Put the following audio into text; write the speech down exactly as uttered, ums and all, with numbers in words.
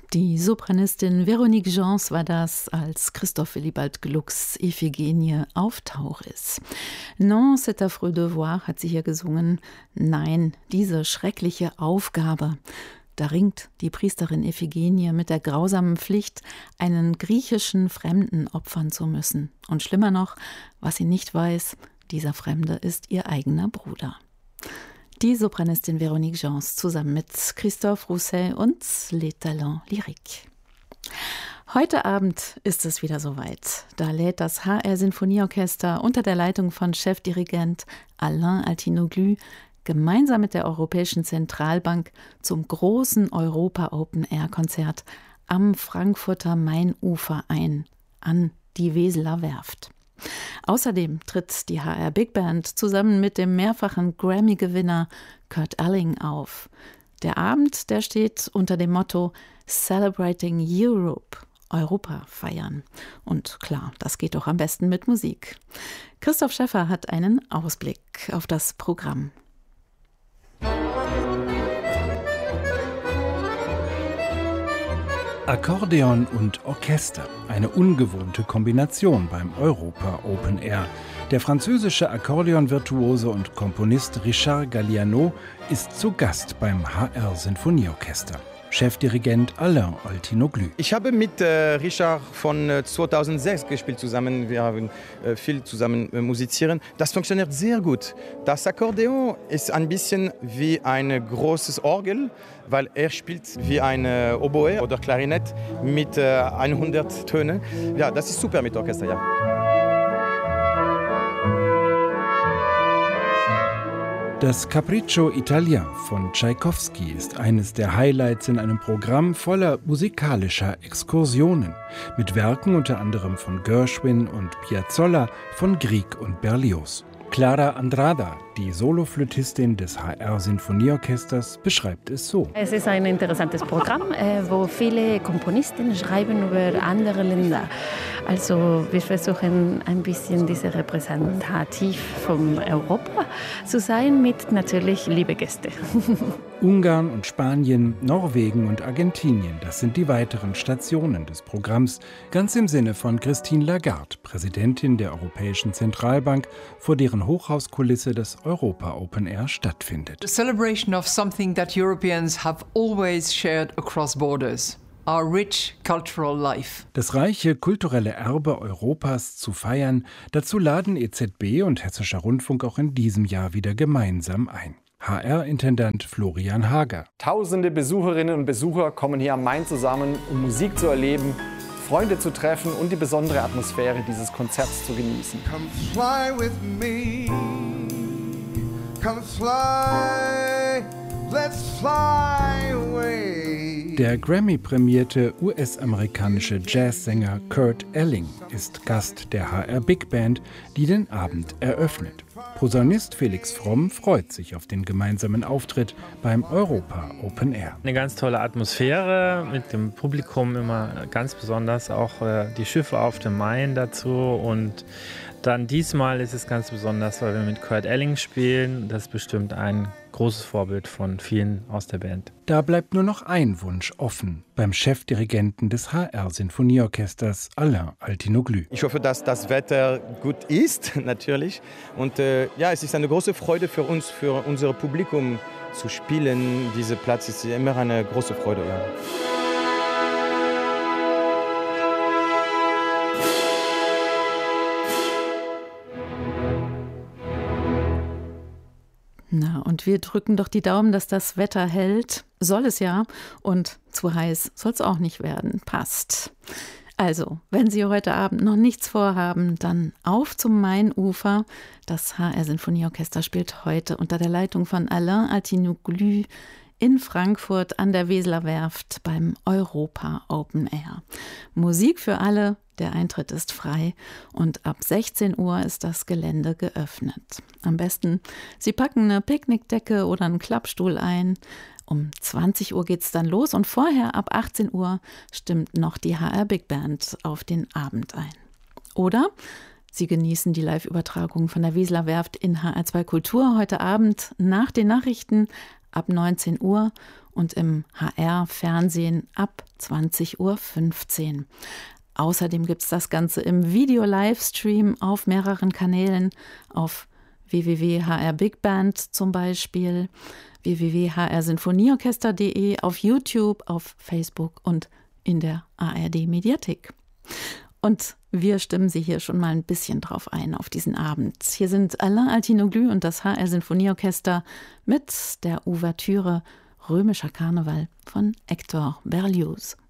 Die Sopranistin Véronique Gens war das, als Christoph Willibald Glucks Iphigenie auf Tauris. Non, c'est affreux de voir, hat sie hier gesungen. Nein, diese schreckliche Aufgabe. Da ringt die Priesterin Iphigenie mit der grausamen Pflicht, einen griechischen Fremden opfern zu müssen. Und schlimmer noch, was sie nicht weiß, dieser Fremde ist ihr eigener Bruder. Die Sopranistin Véronique Gens zusammen mit Christophe Rousset und Les Talents Lyriques. Heute Abend ist es wieder soweit. Da lädt das H R-Sinfonieorchester unter der Leitung von Chefdirigent Alain Altinoglu gemeinsam mit der Europäischen Zentralbank zum großen Europa-Open-Air-Konzert am Frankfurter Mainufer ein, an die Weseler Werft. Außerdem tritt die H R Big Band zusammen mit dem mehrfachen Grammy-Gewinner Kurt Elling auf. Der Abend, der steht unter dem Motto Celebrating Europe, Europa feiern. Und klar, das geht doch am besten mit Musik. Christoph Schäffer hat einen Ausblick auf das Programm. Akkordeon und Orchester, eine ungewohnte Kombination beim Europa Open Air. Der französische Akkordeon-Virtuose und Komponist Richard Galliano ist zu Gast beim H R-Sinfonieorchester. Chefdirigent Alain Altinoglu. Ich habe mit äh, Richard von äh, zweitausendsechs gespielt zusammen. Wir haben äh, viel zusammen äh, musizieren. Das funktioniert sehr gut. Das Akkordeon ist ein bisschen wie ein großes Orgel, weil er spielt wie eine Oboe oder Klarinett mit äh, hundert Tönen. Ja, das ist super mit Orchester, ja. Das Capriccio Italien von Tschaikowski ist eines der Highlights in einem Programm voller musikalischer Exkursionen, mit Werken unter anderem von Gershwin und Piazzolla, von Grieg und Berlioz. Clara Andrada, die Soloflötistin des H R-Sinfonieorchesters, beschreibt es so. Es ist ein interessantes Programm, wo viele Komponisten schreiben über andere Länder. Also wir versuchen ein bisschen diese repräsentativ von Europa zu sein, mit natürlich liebe Gäste. Ungarn und Spanien, Norwegen und Argentinien, das sind die weiteren Stationen des Programms, ganz im Sinne von Christine Lagarde, Präsidentin der Europäischen Zentralbank, vor deren Hochhauskulisse das Europa Open Air stattfindet. The celebration of something that Europeans have always shared across borders. Our rich cultural life. Das reiche kulturelle Erbe Europas zu feiern, dazu laden E Z B und Hessischer Rundfunk auch in diesem Jahr wieder gemeinsam ein. H R-Intendant Florian Hager. Tausende Besucherinnen und Besucher kommen hier am Main zusammen, um Musik zu erleben, Freunde zu treffen und die besondere Atmosphäre dieses Konzerts zu genießen. Come fly with me, come fly, let's fly away. Der Grammy-prämierte U S-amerikanische Jazzsänger Kurt Elling ist Gast der H R Big Band, die den Abend eröffnet. Posaunist Felix Fromm freut sich auf den gemeinsamen Auftritt beim Europa Open Air. Eine ganz tolle Atmosphäre mit dem Publikum, immer ganz besonders auch äh, die Schiffe auf dem Main dazu. Und dann diesmal ist es ganz besonders, weil wir mit Kurt Elling spielen. Das ist bestimmt ein großes Vorbild von vielen aus der Band. Da bleibt nur noch ein Wunsch offen beim Chefdirigenten des H R-Sinfonieorchesters Alain Altinoglu. Ich hoffe, dass das Wetter gut ist, natürlich. Und äh, ja, es ist eine große Freude für uns, für unser Publikum zu spielen. Dieser Platz ist immer eine große Freude. Ja. Na, und wir drücken doch die Daumen, dass das Wetter hält. Soll es ja. Und zu heiß soll es auch nicht werden. Passt. Also, wenn Sie heute Abend noch nichts vorhaben, dann auf zum Mainufer. Das H R-Sinfonieorchester spielt heute unter der Leitung von Alain Altinoglu in Frankfurt an der Weseler Werft beim Europa Open Air. Musik für alle, der Eintritt ist frei und ab sechzehn Uhr ist das Gelände geöffnet. Am besten, Sie packen eine Picknickdecke oder einen Klappstuhl ein. Um zwanzig Uhr geht's dann los und vorher ab achtzehn Uhr stimmt noch die H R Big Band auf den Abend ein. Oder Sie genießen die Live-Übertragung von der Weseler Werft in H R zwei Kultur heute Abend nach den Nachrichten ab neunzehn Uhr und im H R-Fernsehen ab zwanzig Uhr fünfzehn. Außerdem gibt es das Ganze im Video-Livestream auf mehreren Kanälen, auf w w w punkt h r big band zum Beispiel, w w w punkt h r sinfonieorchester punkt d e, auf YouTube, auf Facebook und in der A R D-Mediathek. Und wir stimmen Sie hier schon mal ein bisschen drauf ein, auf diesen Abend. Hier sind Alain Altinoglu und das H R Sinfonieorchester mit der Ouvertüre Römischer Karneval von Hector Berlioz.